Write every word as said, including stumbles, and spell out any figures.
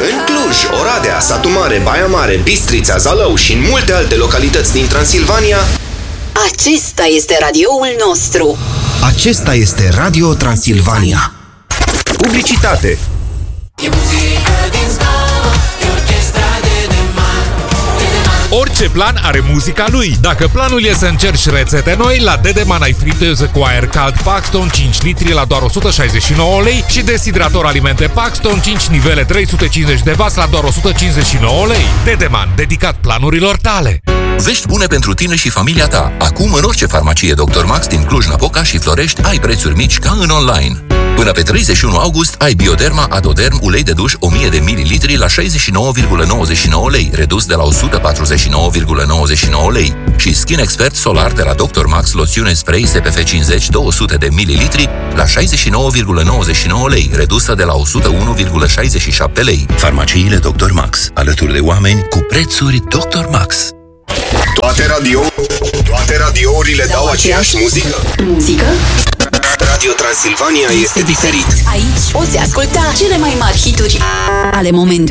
În Cluj, Oradea, Satu Mare, Baia Mare, Bistrița, Zalău și în multe alte localități din Transilvania, acesta este radioul nostru. acesta este Radio Transilvania. Publicitate. Orice plan are muzica lui. Dacă planul e să încerci rețete noi, la Dedeman ai friteză cu aer cald Paxton cinci litri la doar o sută șaizeci și nouă lei și deshidrator alimente Paxton cinci nivele trei sute cincizeci de wați la doar o sută cincizeci și nouă lei. Dedeman, dedicat planurilor tale. Vești bune pentru tine și familia ta. Acum, în orice farmacie doctor Max din Cluj-Napoca și Florești, ai prețuri mici ca în online. Până pe treizeci și unu august ai Bioderma Adoderm ulei de duș o mie de mililitri la șaizeci și nouă virgulă nouăzeci și nouă lei, redus de la o sută patruzeci și nouă virgulă nouăzeci și nouă lei. Și Skin Expert Solar de la doctor Max loțiune spray S P F cincizeci două sute de mililitri la șaizeci și nouă virgulă nouăzeci și nouă lei, redusă de la o sută unu virgulă șaizeci și șapte lei. Farmaciile doctor Max, alături de oameni cu prețuri doctor Max. Toate radio, toate radiourile dau, dau aceeași muzică. Muzică? Radio Transilvania este diferit. Aici poți asculta cele mai mari hituri ale momentului.